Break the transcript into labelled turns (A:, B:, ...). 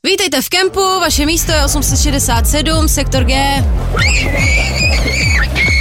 A: Vítejte v kempu, vaše místo je 867, sektor G.